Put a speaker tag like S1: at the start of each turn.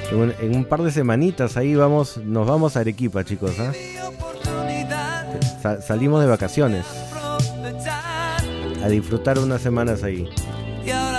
S1: En un par de semanitas ahí nos vamos a Arequipa, chicos, ¿eh? Salimos de vacaciones a disfrutar unas semanas ahí.